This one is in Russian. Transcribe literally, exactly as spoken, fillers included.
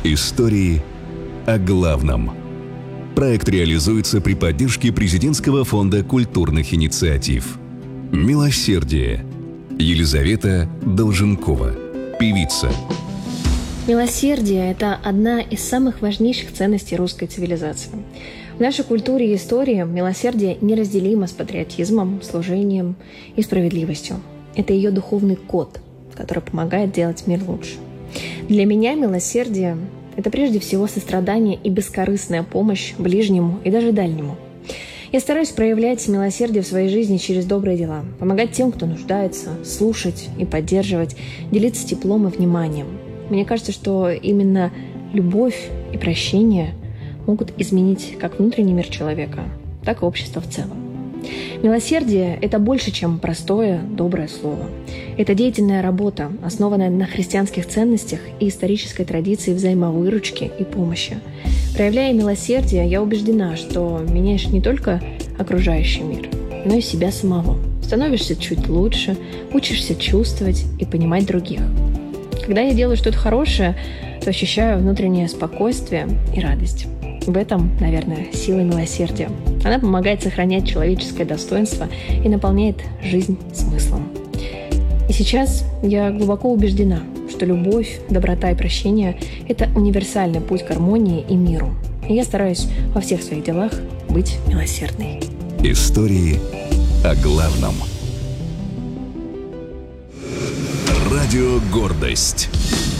Истории о главном. Проект реализуется при поддержке Президентского фонда культурных инициатив. «Милосердие». Елизавета Долженкова, певица. Милосердие – это одна из самых важнейших ценностей русской цивилизации. В нашей культуре и истории милосердие неразделимо с патриотизмом, служением и справедливостью. Это ее духовный код, который помогает делать мир лучше. Для меня милосердие – это прежде всего сострадание и бескорыстная помощь ближнему и даже дальнему. Я стараюсь проявлять милосердие в своей жизни через добрые дела, помогать тем, кто нуждается, слушать и поддерживать, делиться теплом и вниманием. Мне кажется, что именно любовь и прощение могут изменить как внутренний мир человека, так и общество в целом. Милосердие – это больше, чем простое, доброе слово. Это деятельная работа, основанная на христианских ценностях и исторической традиции взаимовыручки и помощи. Проявляя милосердие, я убеждена, что меняешь не только окружающий мир, но и себя самого. Становишься чуть лучше, учишься чувствовать и понимать других. Когда я делаю что-то хорошее, то ощущаю внутреннее спокойствие и радость. В этом, наверное, сила милосердия. Она помогает сохранять человеческое достоинство и наполняет жизнь смыслом. И сейчас я глубоко убеждена, что любовь, доброта и прощение – это универсальный путь к гармонии и миру. И я стараюсь во всех своих делах быть милосердной. Истории о главном. Радио «Гордость».